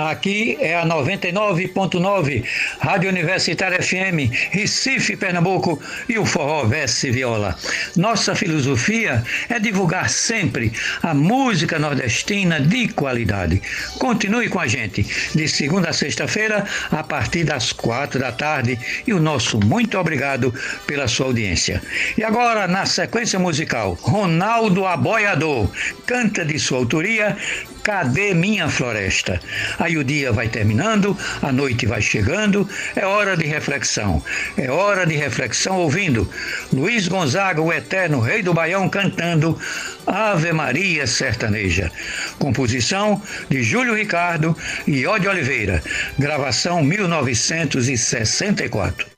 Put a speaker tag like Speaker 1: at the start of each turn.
Speaker 1: Aqui é a 99.9, Rádio Universitária FM, Recife, Pernambuco, e o Forró Verse Viola. Nossa filosofia é divulgar sempre a música nordestina de qualidade. Continue com a gente, de segunda a sexta-feira, a partir das 4 da tarde, e o nosso muito obrigado pela sua audiência. E agora, na sequência musical, Ronaldo Aboiador canta de sua autoria Cadê Minha Floresta? Aí o dia vai terminando, a noite vai chegando, é hora de reflexão. É hora de reflexão ouvindo Luiz Gonzaga, o eterno rei do Baião, cantando Ave Maria Sertaneja. Composição de Júlio Ricardo e Ode Oliveira. Gravação 1964.